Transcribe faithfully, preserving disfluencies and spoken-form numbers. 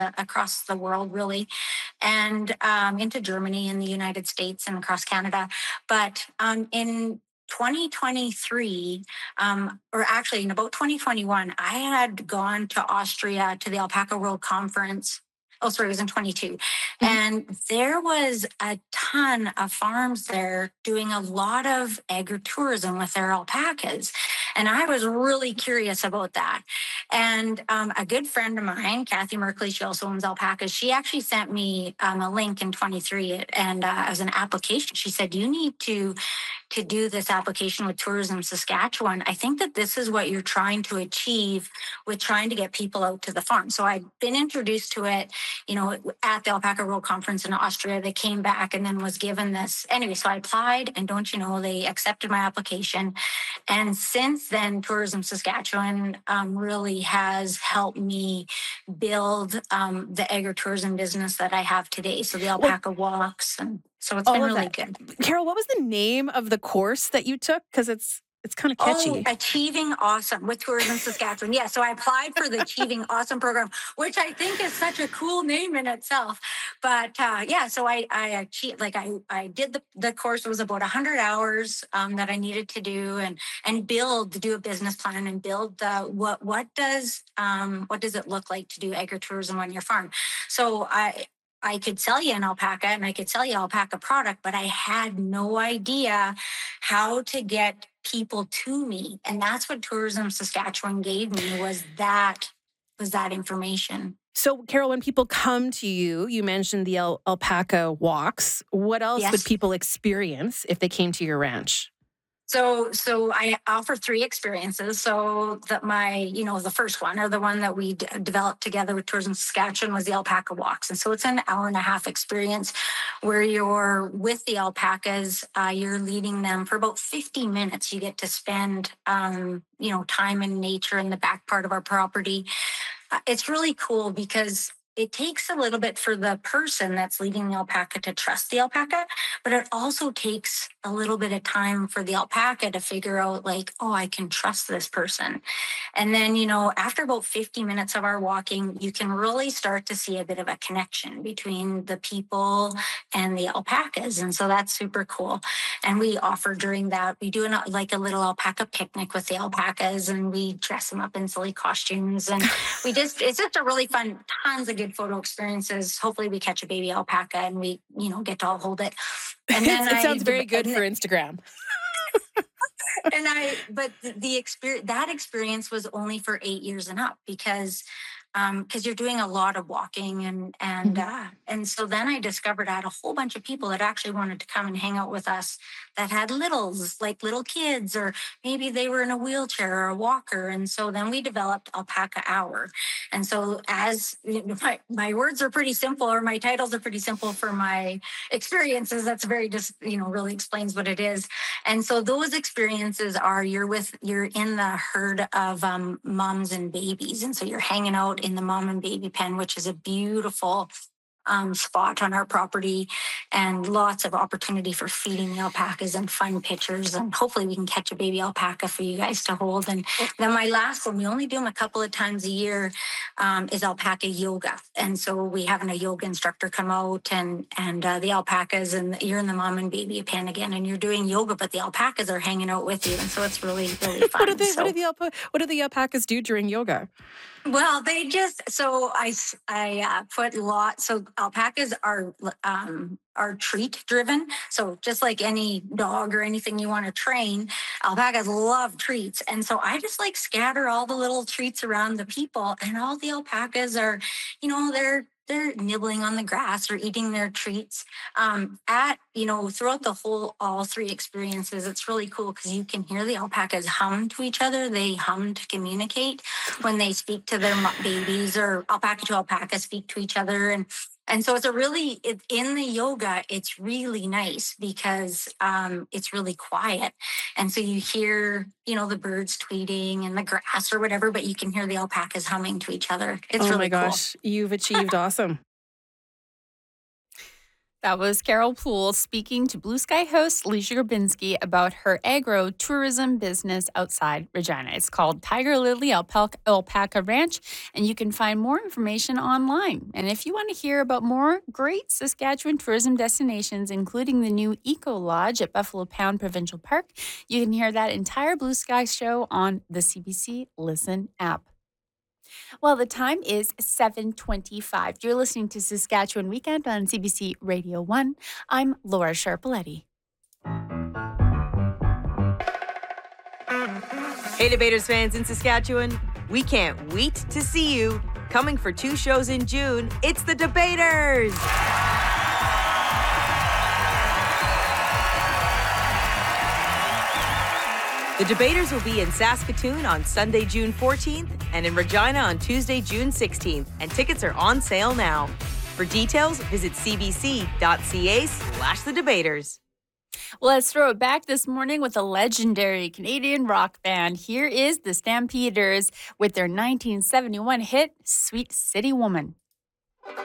across the world, really, and um, into Germany and the United States and across Canada. But um, in twenty twenty-three, um, or actually in about twenty twenty-one, I had gone to Austria to the Alpaca World Conference. Oh, sorry, it was in twenty-two. Mhm. And there was a ton of farms there doing a lot of agritourism with their alpacas. And I was really curious about that. And um, a good friend of mine, Kathy Merkley, she also owns alpacas. She actually sent me um, a link in twenty-three and uh, as an application. She said, you need to to do this application with Tourism Saskatchewan. I think that this is what you're trying to achieve with trying to get people out to the farm. So I'd been introduced to it, you know, at the Alpaca World Conference in Austria. They came back and then was given this. Anyway, so I applied, and don't you know, they accepted my application. And since then, Tourism Saskatchewan um, really has helped me build um, the agritourism business that I have today. So the Well, alpaca walks, and so it's all been of really that. good. Carol, what was the name of the course that you took? Because it's it's kind of Oh, catchy. Achieving Awesome with Tourism Saskatchewan. Yeah, so I applied for the Achieving Awesome program, which I think is such a cool name in itself. But uh, yeah, so I I achieved, like I I did the the course. It was about one hundred hours um, that I needed to do and and build, do a business plan and build uh, what what does um, what does it look like to do agritourism on your farm. So I I could sell you an alpaca and I could sell you alpaca product, but I had no idea how to get people to me. And that's what Tourism Saskatchewan gave me was that was that information. So, Carol, when people come to you, you mentioned the al- alpaca walks. What else would Yes. people experience if they came to your ranch? So, so I offer three experiences. So that my, you know, the first one or the one that we d- developed together with Tourism Saskatchewan was the alpaca walks. And so it's an hour and a half experience where you're with the alpacas. Uh, you're leading them for about fifty minutes. You get to spend, um, you know, time in nature in the back part of our property. Uh, it's really cool because it takes a little bit for the person that's leading the alpaca to trust the alpaca, but it also takes a little bit of time for the alpaca to figure out, like, oh, I can trust this person. And then, you know, after about fifty minutes of our walking, you can really start to see a bit of a connection between the people and the alpacas. And so that's super cool. And we offer during that, we do an, like a little alpaca picnic with the alpacas and we dress them up in silly costumes. And we just, it's just a really fun, tons of good photo experiences. Hopefully we catch a baby alpaca and we, you know, get to all hold it. And It's, then it I, sounds very good and for Instagram. and I, but the, the experience, that experience was only for eight years and up because, um, because you're doing a lot of walking and and Mhm. uh, and so then I discovered I had a whole bunch of people that actually wanted to come and hang out with us that had littles, like little kids, or maybe they were in a wheelchair or a walker, and so then we developed Alpaca Hour, and so as you know, my, my words are pretty simple, or my titles are pretty simple for my experiences. That's very just you know really explains what it is. And so those experiences are you're with you're in the herd of um, moms and babies, and so you're hanging out in the mom and baby pen, which is a beautiful um, spot on our property, and lots of opportunity for feeding the alpacas and fun pictures. And hopefully, we can catch a baby alpaca for you guys to hold. And then my last one, we only do them a couple of times a year, um, is alpaca yoga. And so we having a yoga instructor come out, and and uh, the alpacas, and you're in the mom and baby pen again, and you're doing yoga, but the alpacas are hanging out with you, and so it's really really What do fun. they? What do So the alpa- What do the alpacas do during yoga? well, they just so I s- I uh, put lots. So alpacas are um, are treat driven. So just like any dog or anything you want to train, alpacas love treats, and so I just like scatter all the little treats around the people, and all the alpacas are, you know, they're they're nibbling on the grass or eating their treats um, at you know throughout the whole all three experiences. It's really cool because you can hear the alpacas hum to each other. They hum to communicate when they speak to their babies, or alpaca to alpaca speak to each other. and and so it's a really it, in the yoga it's really nice because um, it's really quiet, and so you hear you know the birds tweeting and the grass or whatever, but you can hear the alpacas humming to each other. It's Oh my really cool. gosh, you've achieved awesome. That was Carol Poole speaking to Blue Sky host Alicia Grabinski about her agro-tourism business outside Regina. It's called Tiger Lily Alpaca, Alpaca Ranch, and you can find more information online. And if you want to hear about more great Saskatchewan tourism destinations, including the new Eco Lodge at Buffalo Pound Provincial Park, you can hear that entire Blue Sky show on the C B C Listen app. Well, the time is seven twenty-five. You're listening to Saskatchewan Weekend on C B C Radio one. I'm Laura Sharpaletti. Hey, Debaters fans in Saskatchewan. We can't wait to see you. Coming for two shows in June, it's the Debaters! The Debaters will be in Saskatoon on Sunday, June fourteenth, and in Regina on Tuesday, June sixteenth, and tickets are on sale now. For details, visit cbc.ca slash the debaters. Well, let's throw it back this morning with a legendary Canadian rock band. Here is the Stampeders with their nineteen seventy-one hit, Sweet City Woman.